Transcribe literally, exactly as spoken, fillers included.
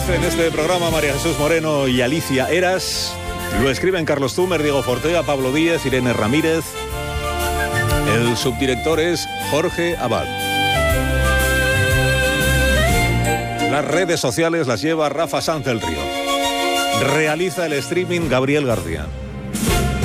Doce en este programa, María Jesús Moreno y Alicia Eras. Lo escriben Carlos Zumer, Diego Fortea, Pablo Díez, Irene Ramírez. El subdirector es Jorge Abad. Las redes sociales las lleva Rafa Sanz del Río. Realiza el streaming Gabriel García.